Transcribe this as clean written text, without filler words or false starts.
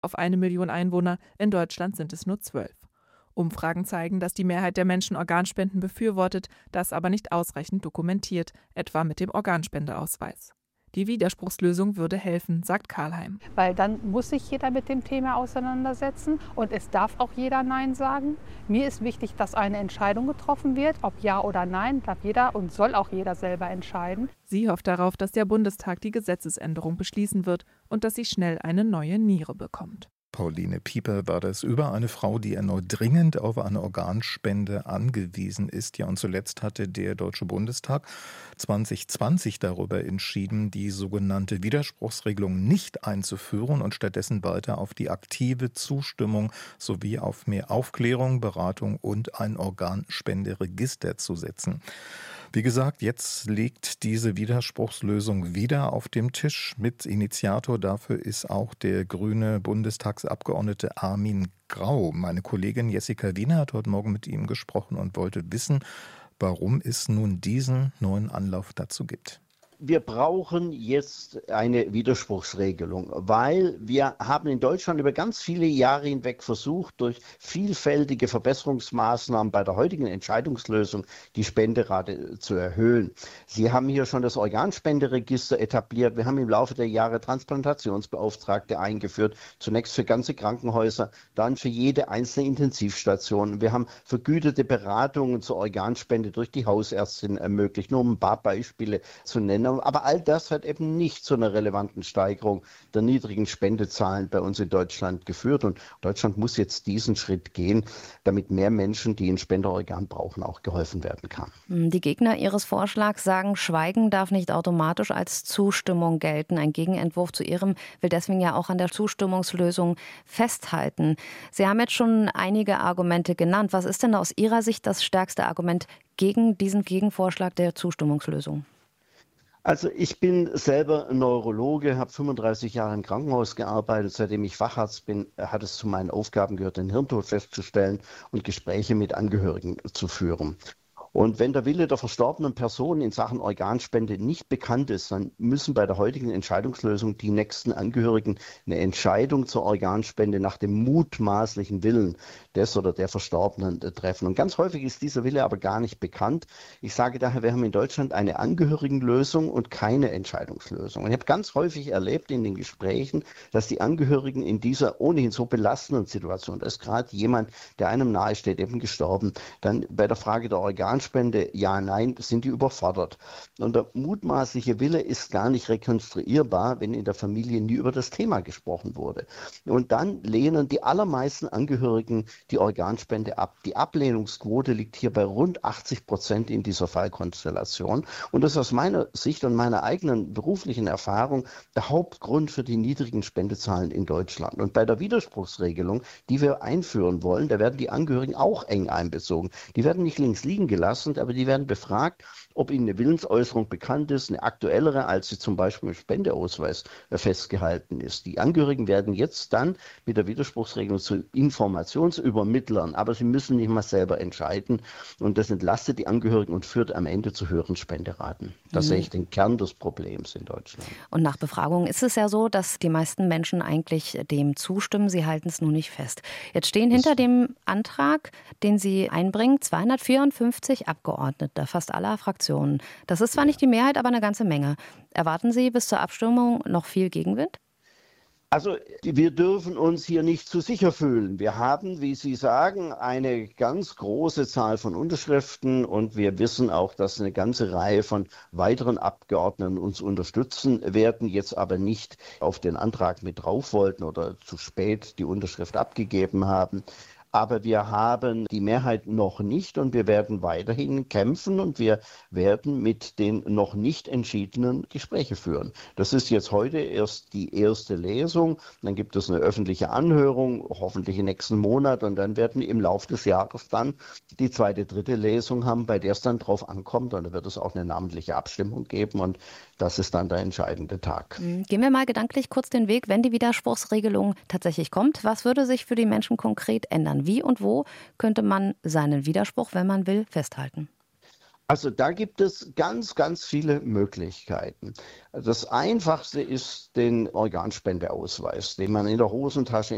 auf 1 Million Einwohner, in Deutschland sind es nur 12. Umfragen zeigen, dass die Mehrheit der Menschen Organspenden befürwortet, das aber nicht ausreichend dokumentiert, etwa mit dem Organspendeausweis. Die Widerspruchslösung würde helfen, sagt Karlheim. Weil dann muss sich jeder mit dem Thema auseinandersetzen und es darf auch jeder Nein sagen. Mir ist wichtig, dass eine Entscheidung getroffen wird, ob ja oder nein, darf jeder und soll auch jeder selber entscheiden. Sie hofft darauf, dass der Bundestag die Gesetzesänderung beschließen wird und dass sie schnell eine neue Niere bekommt. Pauline Pieper war das über eine Frau, die erneut dringend auf eine Organspende angewiesen ist. Ja, und zuletzt hatte der Deutsche Bundestag 2020 darüber entschieden, die sogenannte Widerspruchsregelung nicht einzuführen und stattdessen weiter auf die aktive Zustimmung sowie auf mehr Aufklärung, Beratung und ein Organspenderegister zu setzen. Wie gesagt, jetzt liegt diese Widerspruchslösung wieder auf dem Tisch. Mitinitiator dafür ist auch der grüne Bundestagsabgeordnete Armin Grau. Meine Kollegin Jessica Wiener hat heute Morgen mit ihm gesprochen und wollte wissen, warum es nun diesen neuen Anlauf dazu gibt. Wir brauchen jetzt eine Widerspruchsregelung, weil wir haben in Deutschland über ganz viele Jahre hinweg versucht, durch vielfältige Verbesserungsmaßnahmen bei der heutigen Entscheidungslösung die Spenderate zu erhöhen. Sie haben hier schon das Organspenderegister etabliert. Wir haben im Laufe der Jahre Transplantationsbeauftragte eingeführt, zunächst für ganze Krankenhäuser, dann für jede einzelne Intensivstation. Wir haben vergütete Beratungen zur Organspende durch die Hausärztin ermöglicht, nur um ein paar Beispiele zu nennen. Aber all das hat eben nicht zu einer relevanten Steigerung der niedrigen Spendezahlen bei uns in Deutschland geführt. Und Deutschland muss jetzt diesen Schritt gehen, damit mehr Menschen, die ein Spenderorgan brauchen, auch geholfen werden kann. Die Gegner Ihres Vorschlags sagen, Schweigen darf nicht automatisch als Zustimmung gelten. Ein Gegenentwurf zu Ihrem will deswegen ja auch an der Zustimmungslösung festhalten. Sie haben jetzt schon einige Argumente genannt. Was ist denn aus Ihrer Sicht das stärkste Argument gegen diesen Gegenvorschlag der Zustimmungslösung? Also ich bin selber Neurologe, habe 35 Jahre im Krankenhaus gearbeitet. Seitdem ich Facharzt bin, hat es zu meinen Aufgaben gehört, den Hirntod festzustellen und Gespräche mit Angehörigen zu führen. Und wenn der Wille der verstorbenen Person in Sachen Organspende nicht bekannt ist, dann müssen bei der heutigen Entscheidungslösung die nächsten Angehörigen eine Entscheidung zur Organspende nach dem mutmaßlichen Willen des oder der Verstorbenen treffen. Und ganz häufig ist dieser Wille aber gar nicht bekannt. Ich sage daher, wir haben in Deutschland eine Angehörigenlösung und keine Entscheidungslösung. Und ich habe ganz häufig erlebt in den Gesprächen, dass die Angehörigen in dieser ohnehin so belastenden Situation, da ist gerade jemand, der einem nahesteht, eben gestorben, dann bei der Frage der Organspende, ja, nein, sind die überfordert. Und der mutmaßliche Wille ist gar nicht rekonstruierbar, wenn in der Familie nie über das Thema gesprochen wurde. Und dann lehnen die allermeisten Angehörigen die Organspende ab. Die Ablehnungsquote liegt hier bei rund 80% in dieser Fallkonstellation. Und das ist aus meiner Sicht und meiner eigenen beruflichen Erfahrung der Hauptgrund für die niedrigen Spendezahlen in Deutschland. Und bei der Widerspruchsregelung, die wir einführen wollen, da werden die Angehörigen auch eng einbezogen. Die werden nicht links liegen gelassen, aber die werden befragt, ob ihnen eine Willensäußerung bekannt ist, eine aktuellere, als sie zum Beispiel im Spendeausweis festgehalten ist. Die Angehörigen werden jetzt dann mit der Widerspruchsregelung zu Informationsübermittlern, aber sie müssen nicht mal selber entscheiden und das entlastet die Angehörigen und führt am Ende zu höheren Spenderaten. Das sehe ich den Kern des Problems in Deutschland. Und nach Befragungen ist es ja so, dass die meisten Menschen eigentlich dem zustimmen, sie halten es nur nicht fest. Jetzt stehen hinter dem Antrag, den Sie einbringen, 254 Abgeordnete, fast aller Fraktionen. Das ist zwar nicht die Mehrheit, aber eine ganze Menge. Erwarten Sie bis zur Abstimmung noch viel Gegenwind? Also wir dürfen uns hier nicht zu sicher fühlen. Wir haben, wie Sie sagen, eine ganz große Zahl von Unterschriften und wir wissen auch, dass eine ganze Reihe von weiteren Abgeordneten uns unterstützen werden, jetzt aber nicht auf den Antrag mit drauf wollten oder zu spät die Unterschrift abgegeben haben. Aber wir haben die Mehrheit noch nicht und wir werden weiterhin kämpfen und wir werden mit den noch nicht entschiedenen Gespräche führen. Das ist jetzt heute erst die erste Lesung, dann gibt es eine öffentliche Anhörung, hoffentlich im nächsten Monat und dann werden wir im Laufe des Jahres dann die zweite, dritte Lesung haben, bei der es dann drauf ankommt und da wird es auch eine namentliche Abstimmung geben und das ist dann der entscheidende Tag. Gehen wir mal gedanklich kurz den Weg, wenn die Widerspruchsregelung tatsächlich kommt. Was würde sich für die Menschen konkret ändern? Wie und wo könnte man seinen Widerspruch, wenn man will, festhalten? Also da gibt es ganz, ganz viele Möglichkeiten. Das Einfachste ist den Organspendeausweis, den man in der Hosentasche